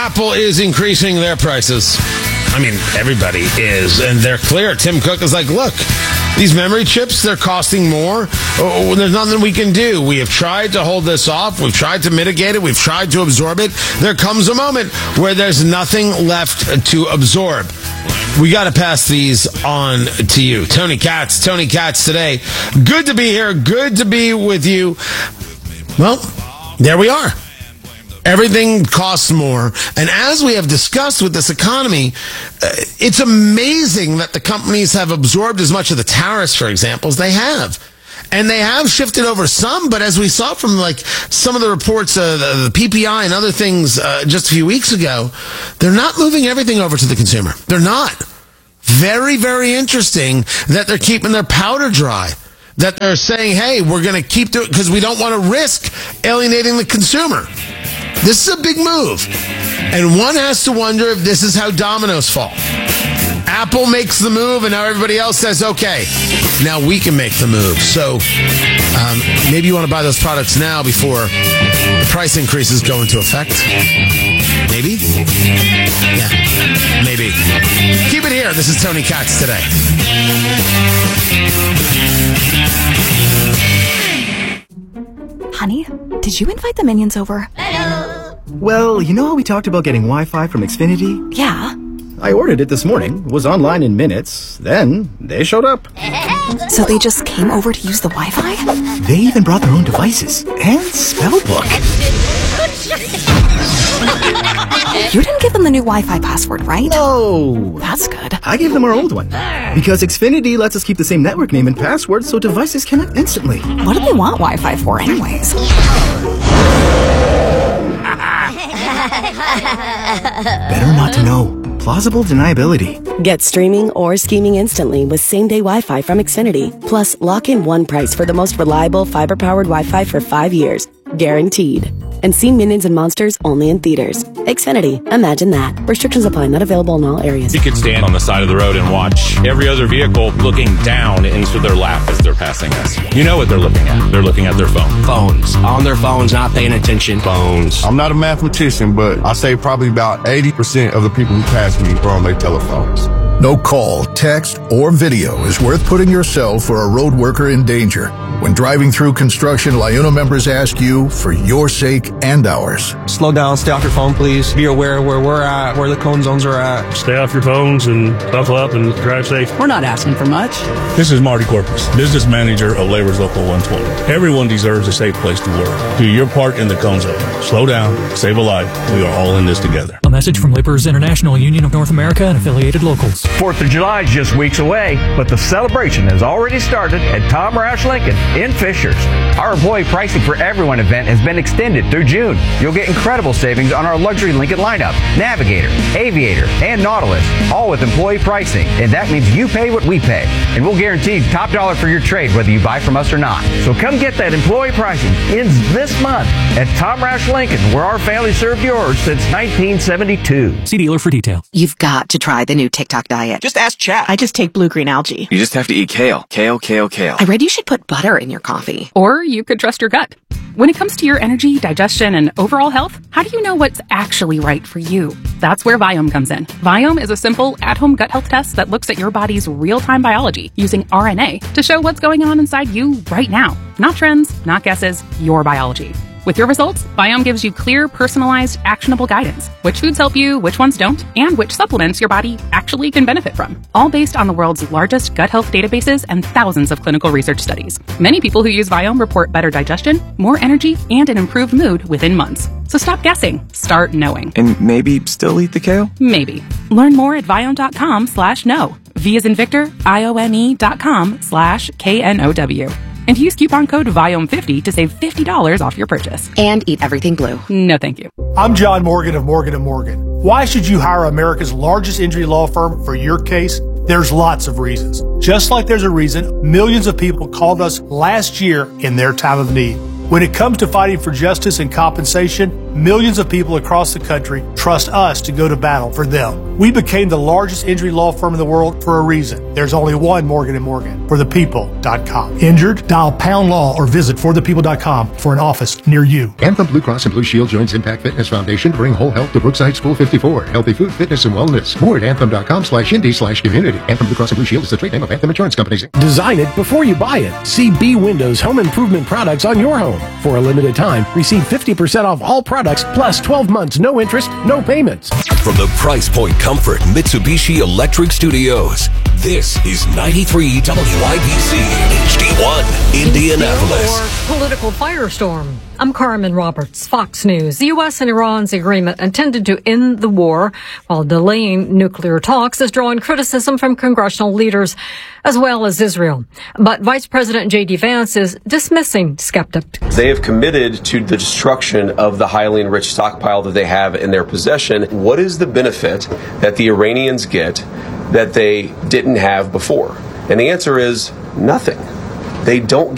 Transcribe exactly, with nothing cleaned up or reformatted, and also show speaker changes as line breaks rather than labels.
Apple is increasing their prices. I mean, everybody is, and they're clear. Tim Cook is like, look, these memory chips, they're costing more. Oh, there's nothing we can do. We have tried to hold this off. We've tried to mitigate it. We've tried to absorb it. There comes a moment where there's nothing left to absorb. We got to pass these on to you. Tony Katz, Tony Katz today. Good to be here. Good to be with you. Well, there we are. Everything costs more. And as we have discussed with this economy, uh, it's amazing that the companies have absorbed as much of the tariffs, for example, as they have. And they have shifted over some, but as we saw from like some of the reports, uh, the, the P P I and other things uh, just a few weeks ago, they're not moving everything over to the consumer. They're not. Very, very interesting that they're keeping their powder dry. That they're saying, hey, we're going to keep doing it because we don't want to risk alienating the consumer. This is a big move. And one has to wonder if this is how dominoes fall. Apple makes the move, and now everybody else says, okay, now we can make the move. So um, maybe you want to buy those products now before the price increases go into effect. Maybe? Yeah, maybe. Keep it here. This is Tony Katz today.
Honey, did you invite the minions over?
Hello. Well, you know how we talked about getting Wi-Fi from Xfinity?
Yeah.
I ordered it this morning, was online in minutes, then they showed up.
So they just came over to use the Wi-Fi?
They even brought their own devices and spell book.
You didn't give them the new Wi-Fi password, right?
No.
That's good.
I gave them our old one. Because Xfinity lets us keep the same network name and password so devices connect instantly.
What do they want Wi-Fi for anyways?
Better not to know. Plausible deniability.
Get streaming or scheming instantly with same-day Wi-Fi from Xfinity. Plus, lock in one price for the most reliable fiber-powered Wi-Fi for five years. Guaranteed. And see Minions and Monsters only in theaters. Xfinity. Imagine that. Restrictions apply. Not available in all areas.
You could stand on the side of the road and watch every other vehicle looking down into their lap as they're passing us. You know what they're looking at. They're looking at their phone.
Phones. On their phones, not paying attention. Phones.
I'm not a mathematician, but I say probably about eighty percent of the people who pass me are on their telephones.
No call, text, or video is worth putting yourself or a road worker in danger. When driving through construction, LiUNA members ask you for your sake and ours.
Slow down, stay off your phone, please. Be aware where we're at, where the cone zones are at.
Stay off your phones and buckle up and drive safe.
We're not asking for much.
This is Marty Corpus, business manager of Labor's Local one twenty. Everyone deserves a safe place to work. Do your part in the cone zone. Slow down, save a life. We are all in this together.
A message from Labor's International Union of North America and affiliated locals.
Fourth of July is just weeks away, but the celebration has already started at Tom Roush Lincoln in Fishers. Our employee pricing for everyone event has been extended through June. You'll get incredible savings on our luxury Lincoln lineup, Navigator, Aviator, and Nautilus, all with employee pricing. And that means you pay what we pay. And we'll guarantee top dollar for your trade whether you buy from us or not. So come get that employee pricing. Ends this month at Tom Roush Lincoln, where our family served yours since nineteen seventy-two.
See dealer for details.
You've got to try the new TikTok diet.
Just ask chat.
I just take blue-green algae.
You just have to eat kale. Kale, kale, kale.
I read you should put butter in your coffee.
Or you could trust your gut. When it comes to your energy, digestion, and overall health, how do you know what's actually right for you? That's where Viome comes in. Viome is a simple, at-home gut health test that looks at your body's real-time biology using R N A to show what's going on inside you right now. Not trends, not guesses, your biology. With your results, Viome gives you clear, personalized, actionable guidance. Which foods help you, which ones don't, and which supplements your body actually can benefit from. All based on the world's largest gut health databases and thousands of clinical research studies. Many people who use Viome report better digestion, more energy, and an improved mood within months. So stop guessing. Start knowing.
And maybe still eat the kale?
Maybe. Learn more at Viome.com slash know. V as in Victor, I O M E dot com slash K N O W. And use coupon code Viome fifty to save fifty dollars off your purchase.
And eat everything blue.
No, thank you.
I'm John Morgan of Morgan and Morgan. Why should you hire America's largest injury law firm for your case? There's lots of reasons. Just like there's a reason millions of people called us last year in their time of need. When it comes to fighting for justice and compensation, Millions of people across the country trust us to go to battle for them. We became the largest injury law firm in the world for a reason. There's only one Morgan and Morgan, for the people dot com. Injured? Dial pound law or visit for the people dot com for an office near you.
Anthem Blue Cross and Blue Shield joins Impact Fitness Foundation to bring whole health to Brookside School fifty-four. Healthy food, fitness, and wellness. More at anthem dot com slash indie slash community. Anthem Blue Cross and Blue Shield is the trade name of Anthem Insurance Companies.
Design it before you buy it. See B Windows Home Improvement products on your home. For a limited time, receive fifty percent off all products plus twelve months, no interest, no payments.
From the Price Point Comfort Mitsubishi Electric Studios, this is ninety-three W I B C H D one, Indianapolis.
Or political firestorm. I'm Carmen Roberts, Fox News. The U S and Iran's agreement intended to end the war while delaying nuclear talks is drawing criticism from congressional leaders as well as Israel. But Vice President J D. Vance is dismissing skeptics.
They have committed to the destruction of the highly enriched stockpile that they have in their possession. What is the benefit that the Iranians get that they didn't have before? And the answer is nothing. They don't